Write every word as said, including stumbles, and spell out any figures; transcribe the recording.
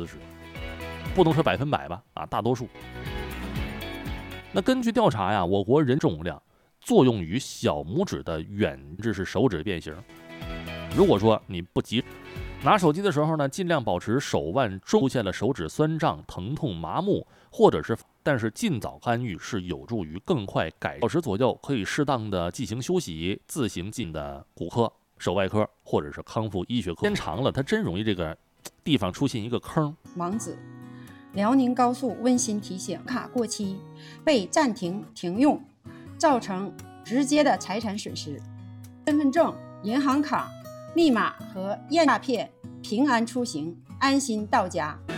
十，不能说百分百吧，啊，大多数。那根据调查呀，我国人重量作用于小拇指的远至是手指变形。如果说你不急拿手机的时候呢，尽量保持手腕中出现了手指酸胀、疼痛、麻木，或者是但是尽早干预是有助于更快改。小时左右可以适当的进行休息，自行进的骨科、手外科或者是康复医学科。时间长了，它真容易这个地方出现一个坑。 网址：辽宁高速温馨提醒，卡过期被暂停停用，造成直接的财产损失。身份证、银行卡、密码和验诈骗，平安出行，安心到家。